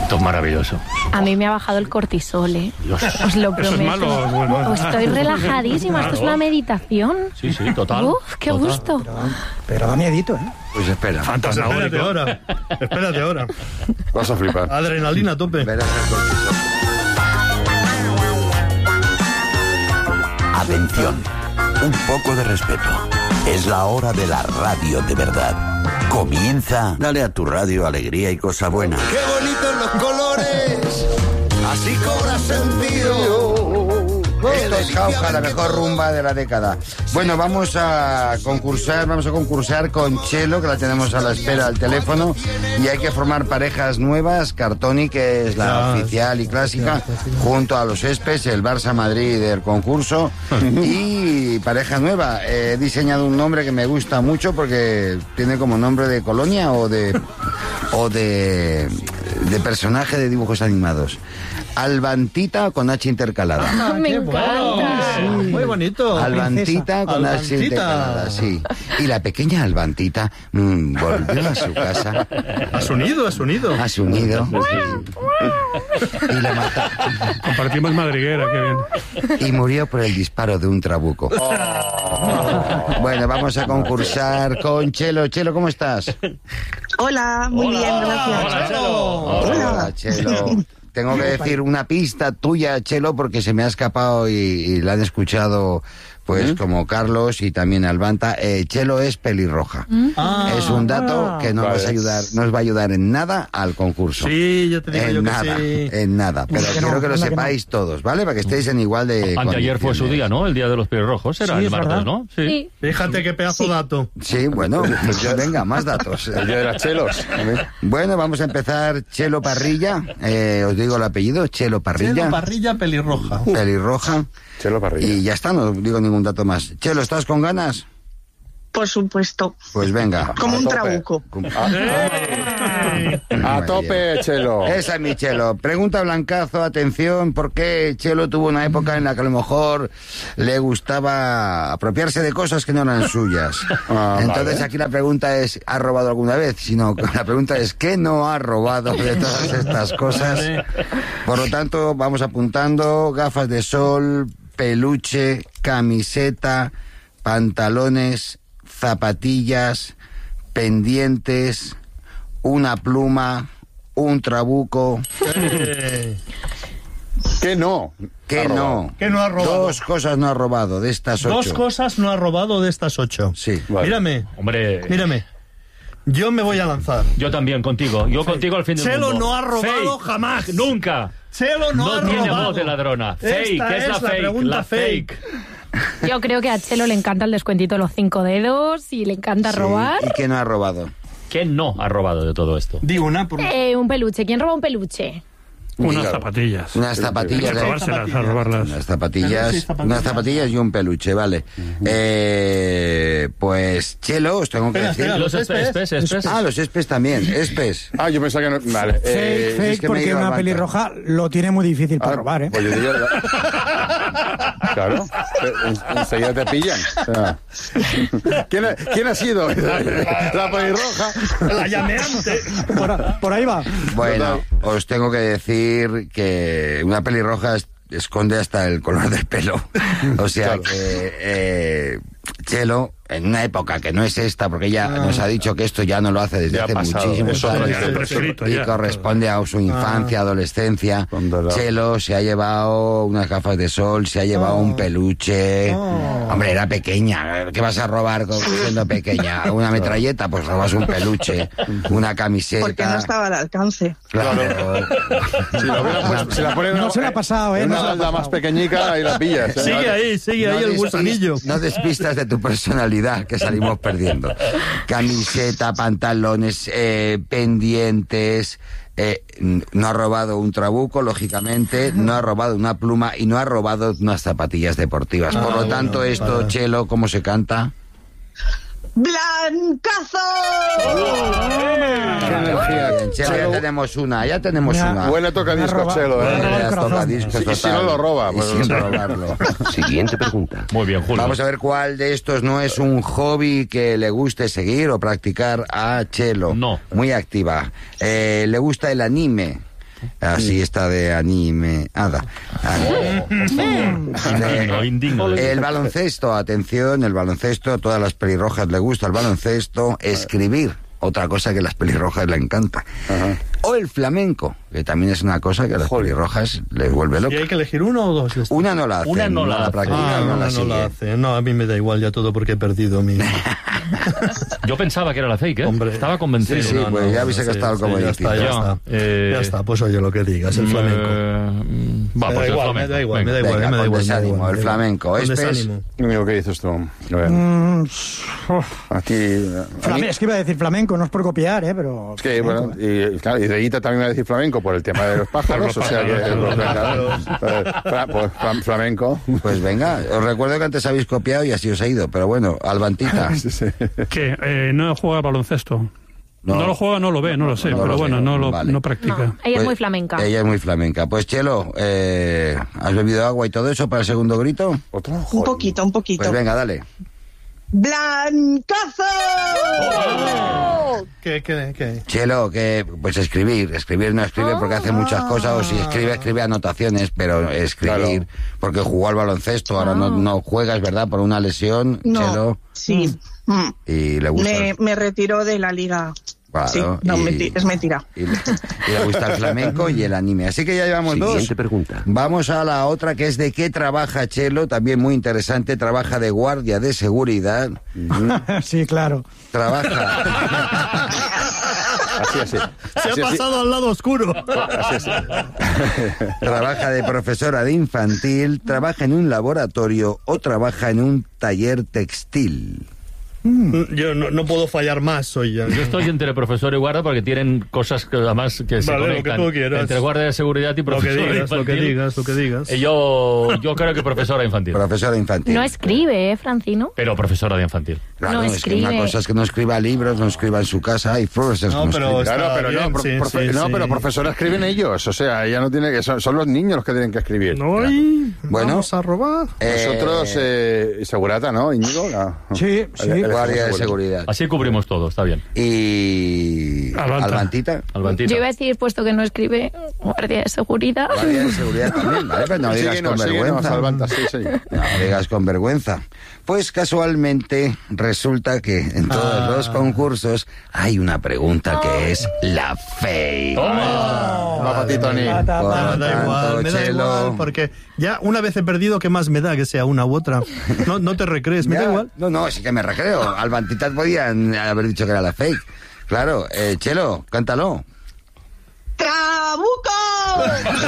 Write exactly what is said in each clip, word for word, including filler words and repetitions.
Esto es maravilloso. A mí me ha bajado el cortisol, ¿eh? Dios. Os lo prometo. Eso es malo, bueno. Estoy relajadísima, Claro. esto es una meditación. Sí, sí, total. Uf, qué total. gusto. Pero, pero da miedito, ¿eh? Pues espera. Pues espérate ahora. Espérate ahora. Vas a flipar. Adrenalina a tope. Verás el cortisol. Atención, un poco de respeto. Es la hora de la radio de verdad. Comienza. Dale a tu radio alegría y cosa buena. ¡Qué bonitos los colores! Así cobra sentido. Esto es Jauja, la mejor rumba de la década. Bueno, vamos a concursar, vamos a concursar con Chelo, que la tenemos a la espera al teléfono, y hay que formar parejas nuevas. Cartoni, que es la Ya. oficial y clásica, junto a los Espes, el Barça Madrid del concurso, y pareja nueva. He diseñado un nombre que me gusta mucho porque tiene como nombre de colonia o de o de, de personaje de dibujos animados. Albantita con H intercalada. Ah, Me qué encanta. bueno. Sí, muy bonito. Albantita con H Albantita. intercalada, sí. Y la pequeña Albantita mmm, volvió a su casa, A su nido, a su nido. a su nido, y la mató. Compartimos madriguera, qué bien. Y murió por el disparo de un trabuco. Bueno, vamos a concursar con Chelo. Chelo, ¿cómo estás? Hola, muy bien, gracias. Hola, Chelo. Hola, Chelo. Tengo que decir una pista tuya, Chelo, porque se me ha escapado y, y la han escuchado, pues, como Carlos y también Albanta. Eh, Chelo es pelirroja. Ah. Es un dato que no Vale. vas a ayudar, no os va a ayudar en nada al concurso. Sí, yo te digo En yo que nada, sí. en nada. Pero Que quiero no, que lo anda que sepáis todos, ¿vale? Para que estéis en igual de Anteayer fue su condiciones. día, ¿no? El día de los pelirrojos. Era Sí, el es martes, verdad. ¿no? Sí. Fíjate qué pedazo dato. Sí, bueno, pues venga, más datos. El día de las chelos. Bueno, vamos a empezar. Chelo Parrilla, eh, os digo el apellido, Chelo Parrilla, Chelo, parrilla pelirroja. pelirroja, Chelo parrilla. y ya está, no digo ningún dato más. Chelo, ¿estás con ganas? Por supuesto, Pues venga. como A un tope. trabuco. A tope, Chelo. Esa es mi Chelo. Pregunta Blancazo, atención, ¿por qué Chelo tuvo una época en la que a lo mejor le gustaba apropiarse de cosas que no eran suyas? Ah, Entonces vale. aquí la pregunta es, ¿ha robado alguna vez? Sino la pregunta es, ¿qué no ha robado de todas estas cosas? Por lo tanto, vamos apuntando: gafas de sol, peluche, camiseta, pantalones, zapatillas, pendientes, una pluma, un trabuco. Eh, ¿Qué no? ¿Qué Ha robado. no? ¿Qué no ha robado? Dos cosas no ha robado de estas ocho. Dos cosas no ha robado de estas ocho. Sí. Vale. Mírame, Hombre, mírame. Yo me voy a lanzar. yo también contigo. Yo contigo al fin del Chelo mundo. no ha robado Fake. jamás. Nunca. Chelo no, No ha tiene robado. voz de ladrona. Fake, Esta es, es la la fake. pregunta la fake. Yo creo que a Chelo le encanta el descuentito de los cinco dedos y le encanta Sí. robar. ¿Y qué no ha robado? ¿Quién no ha robado de todo esto? Digo una por... Eh, un peluche. ¿Quién roba un peluche? Unas Diga. zapatillas. Unas zapatillas. Hay que de- robárselas, a robarlas. Unas zapatillas, Peluche y zapatillas. unas zapatillas y un peluche, vale. eh, pues, Chelo, os tengo que Espera, decir... espera, Los los espes, espes. espes, espes. Ah, los espes también, espes. Ah, yo pensaba que no. Vale. eh, Fake, fake, es que me he porque ido al una banco. pelirroja lo tiene muy difícil para ah, robar, ¿eh? Pues yo diría. Claro. En- enseguida te pillan. O sea, ¿Quién, ha, ¿Quién ha sido? La pelirroja. La llameante. Por, a- por ahí va. Bueno, os tengo que decir que una pelirroja es- esconde hasta el color del pelo. O sea Claro. que eh, Chelo, en una época que no es esta, porque ella nos ha dicho que esto ya no lo hace desde Ya ha hace pasado, muchísimos eso años. ya está prescrito y ya. corresponde a su infancia, adolescencia. Cuando la- Chelo se ha llevado unas gafas de sol, se ha llevado un peluche. Hombre, era pequeña. ¿Qué vas a robar con- siendo pequeña? ¿Una metralleta? Pues robas un peluche, una camiseta. Porque no estaba al alcance. Claro. Si la, hubiera puesto- si la ponen No una- se la ha pasado, ¿eh? en No Una se la ha balda más pasado. pequeñica, ahí la pillas. ¿eh? Sigue ahí, sigue ahí No el despis- gusanillo. No despistas de tu personalidad, que salimos perdiendo. Camiseta, pantalones, eh, pendientes. Eh, n- no ha robado un trabuco, lógicamente. No ha robado una pluma y no ha robado unas zapatillas deportivas. Por lo tanto, esto, Chelo, ¿cómo se canta? ¡Blancazo! Qué energía. Bien, Chelo, ya tenemos una, ya tenemos Me ha- una. Huele a tocadisco, Me ha robado- Chelo, me ha ¿eh? robado el Ya toca corazón. discos, Sí, y si total. no lo roba, Y pues- sin robarlo. Siguiente pregunta. Muy bien, Julio. Vamos a ver cuál de estos no es un hobby que le guste seguir o practicar a Chelo. No. Muy activa. Eh, le gusta el anime. Así está de anime. Ada. Indigno, indigno. El baloncesto, atención, el baloncesto, a todas las pelirrojas le gusta el baloncesto, escribir, otra cosa que a las pelirrojas le encanta. Ajá. O el flamenco, que también es una cosa que a las pelirrojas les vuelve ¿Y loco. hay que elegir uno o dos? Una no la hace, Una no la hace. practica, Ah, no no, la no sigue. la hace. No, a mí me da igual ya todo porque he perdido mi... Yo pensaba que era la fake, ¿eh? Hombre. Estaba convencido. Sí, sí, pues ya habéis gastado el ya comodín. está, ya Ya, está. eh, Ya está, pues oye lo que digas, el flamenco. Eh, va, Me pues da el igual, flamenco. me da igual, me da Venga. igual, Venga, me da con igual. me da desánimo, igual, el me da igual. flamenco. Con Espes. desánimo. Amigo, ¿qué dices tú? A ver, Mm, aquí... a flame- mí- es que iba a decir flamenco, no es por copiar, ¿eh? Pero... Es que, bueno, y, claro, y Reguita también va a decir flamenco por el tema de los pájaros, o sea que... pues, venga, eh, fra- pues, fla- flamenco. Pues venga, os recuerdo que antes habéis copiado y así os ha ido, pero bueno, Albantita. Sí, sí. Que eh, no juega al baloncesto. No. No. lo juega, no lo ve, no lo sé, No pero lo bueno, sé, no lo vale. no practica. No, ella Pues, es muy flamenca. Ella es muy flamenca. Pues Chelo, eh, ¿has bebido agua y todo eso para el segundo grito? ¿Otro? Un Joder. poquito, un poquito. Pues venga, dale. ¡Blancazo! ¿Qué, qué, qué? Chelo, que pues escribir, escribir no escribe porque hace muchas cosas, o si escribe, escribe anotaciones, pero escribir, Claro. porque jugó al baloncesto, ahora no, no juegas, ¿verdad? Por una lesión, No, Chelo, sí. Mm. y le gusta... Me, me retiró de la liga. Claro, Sí, no, y- menti- es mentira. Y le, y le gusta el flamenco y el anime. Así que ya llevamos dos. Siguiente pregunta. Vamos a la otra, que es de qué trabaja Chelo, también muy interesante. Trabaja de guardia de seguridad. Sí, claro. Trabaja... Así, así. Se Así, ha así. pasado al lado oscuro. Así, así. trabaja de profesora de infantil, trabaja en un laboratorio o trabaja en un taller textil. Yo no, no puedo fallar más hoy ya. Yo estoy entre profesor y guarda porque tienen cosas que además que se Vale, lo que conectan tú quieras. entre guardia de seguridad y Lo que profesor digas, lo que infantil. digas, lo que digas. Eh, Yo, yo creo que profesora infantil. Profesora infantil. No escribe, ¿eh, Francino? Pero profesora de infantil. Claro, no es que escribe. una cosa es que no escriba libros, no escriba en su casa, hay profesores No, que no pero escriben. está Claro, pero bien, no, pro- sí, profe- sí, no, sí. pero profesora escriben ellos, o sea, ella no tiene que, son, son los niños los que tienen que escribir. No, y Bueno. vamos a robar. Eh, Nosotros, eh, segurata, ¿no, Íñigo? Ah, Sí, sí. el- el- guardia de seguridad. Así cubrimos todo, está bien. Y... Albanta. Albantita. Albantita. Yo iba a decir, puesto que no escribe, guardia de seguridad. Guardia de seguridad también, ¿vale? Pero no digas Síguenos, con síguenos, vergüenza. Albanta, sí, sí. No digas con vergüenza. Pues casualmente resulta que en todos Ah. los concursos hay una pregunta que es la fake. Va para ti, Tony. Ta, ta, Por ta. Me da tanto, igual, me da Chelo. igual, porque ya una vez he perdido, ¿qué más me da que sea una u otra? No, no te recrees, me Ya, da igual. No, no, sí que me recreo. Albantitas podían haber dicho que era la fake. Claro, eh, Chelo, cántalo. ¡Trabuco!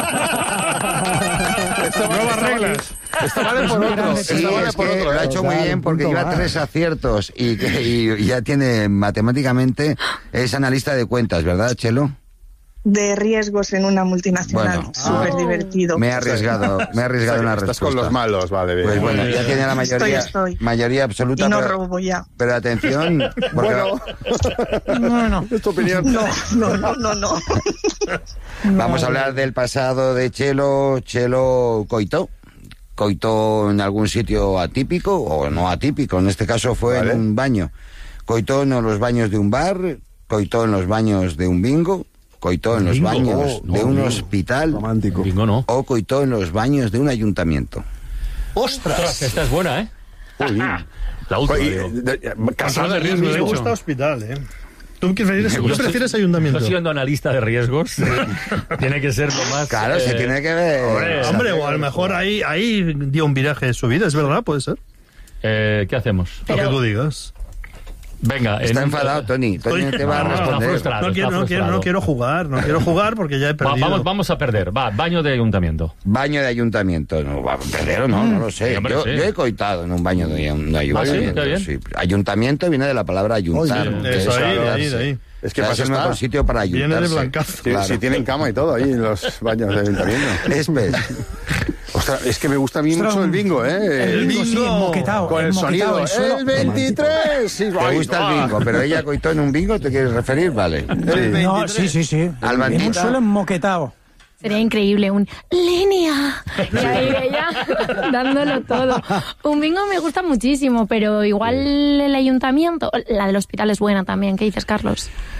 Nuevas reglas. Esto vale por otro. Sí, Esto vale es por que otro. lo ha ¿eh? hecho muy Total, bien un porque punto lleva más. tres aciertos y, que, y- y ya tiene matemáticamente, es analista de cuentas, ¿verdad, Chelo? De riesgos en una multinacional. Bueno. Súper divertido. Me he arriesgado, me he arriesgado en la Estás respuesta. con los malos, vale, bien. Pues bueno, ya tiene la mayoría, Estoy, estoy. mayoría absoluta. Y no pero, robo ya. pero atención, porque Bueno, No, no. es tu opinión. No, no, no, no, no. vamos a hablar del pasado de Chelo. Chelo coitó. Coitó en algún sitio atípico o no atípico. En este caso fue Vale. en un baño. Coitó en los baños de un bar, coitó en los baños de un bingo, coitó en los Bingo. baños Oh, de no, un bingo. hospital Romántico. Bingo no. o coitó en los baños de un ayuntamiento. Ostras, esta es buena, ¿eh? La última, Oye, digo. de- de- Casado de riesgo, Me de gusta hecho. hospital, ¿eh? ¿Tú prefieres, Yo tú estoy- prefieres ayuntamiento? Yo siendo analista de riesgos, tiene que ser lo más... Claro, se eh, tiene que ver. hombre, Hombre, o a lo mejor ahí, ahí dio un viraje de su vida, es verdad, puede ser. eh, ¿Qué hacemos? Lo que tú digas. Venga, Está en- enfadado, Tony. Tony Estoy- te va a No, no, está responder. frustrado. No quiero, no, quiero, no quiero jugar, no quiero jugar porque ya he Va- perdido. vamos, vamos a perder. Va, baño de ayuntamiento. Baño de ayuntamiento. No, va a perder o no, no lo sé. Sí, hombre, yo, sí. yo he coitado en un baño de, de ayuntamiento. ¿Ah, sí? Qué sí. Ayuntamiento viene de la palabra ayuntar. Oye, que eso es ahí, de ahí, ayuntarse. de ahí. Es que O sea, pasa es el está. mejor sitio para Viene de ayuntarse. Blancazo. Sí, Claro. Si tienen cama y todo ahí en los baños de ayuntamiento. Espes. Ostras, es que me gusta a mí Ostras, mucho el bingo, ¿eh? El bingo, sí, el moquetao. Con el, moquetao, sonido. suelo ¡El veintitrés! Sí, ¿Te ay, gusta ah. el bingo? Pero ella coitó en un bingo, ¿te quieres referir? Vale. No, sí, sí, sí. Albantita. En un suelo moquetao. Sería increíble un línea. Y ahí ella dándolo todo. Un bingo me gusta muchísimo, pero igual el ayuntamiento, la del hospital es buena también. ¿Qué dices, Carlos?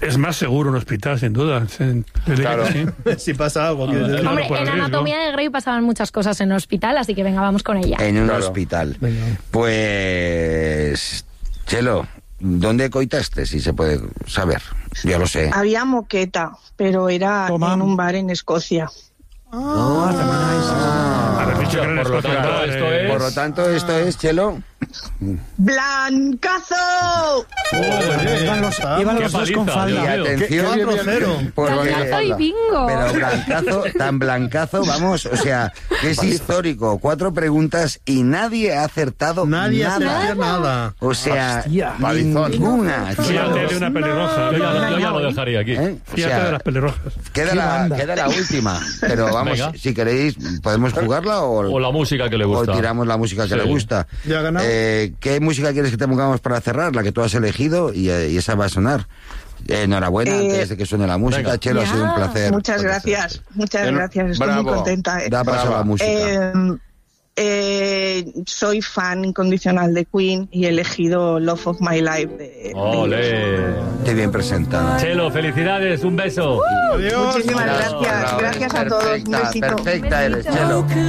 Es más seguro un hospital, sin duda. Sí, Claro. sí. Si pasa algo. que- Claro, Hombre, por el en riesgo. Anatomía de Grey pasaban muchas cosas en el hospital, así que venga, vamos con ella. En un Claro. hospital. Pues, Chelo, ¿dónde coitaste? Si se puede saber. Yo lo sé. Había moqueta, pero era Toma. en un bar en Escocia. Ah, también hay- Haber dicho que era en Por lo Escocia, tanto, eh, esto es- Por lo tanto, esto es, Chelo. ¡Blancazo! Iban los, iban Qué los dos con paliza, Y Dios falda. mío. atención, cuatro cero. porque- Blancazo y bingo. Pero blancazo, tan blancazo, vamos, o sea, que es histórico. Cuatro preguntas y nadie ha acertado Nadie nada. hacía nada. O sea, Hostia. Palizón. ninguna. Fíjate Chelo. de una pelirroja. Yo ya, yo ya lo dejaría aquí. ¿Eh? O Fíjate de sea, las pelirrojas. queda Qué la, banda. queda la última. Pero vamos, Venga. si queréis, podemos jugarla o, O la música que le o gusta. tiramos la música que Sí. le gusta. ¿Ya ha ganado? Eh, ¿Qué música quieres que te pongamos para cerrar? La que tú has elegido y, eh, y esa va a sonar. Eh, enhorabuena, Eh, antes de que suene la música. venga. Chelo, ha sido un Ya. placer. Muchas conocerte. gracias, muchas Bueno, gracias. Estoy bravo. muy contenta. eh. Da paso a la Brava. música. Eh, eh, soy fan incondicional de Queen y he elegido Love of My Life de, de Ole. Qué bien presentada. Chelo, felicidades, un beso. Adiós. Muchísimas gracias, gracias a todos. Un Perfecta, besito. perfecta eres, Chelo.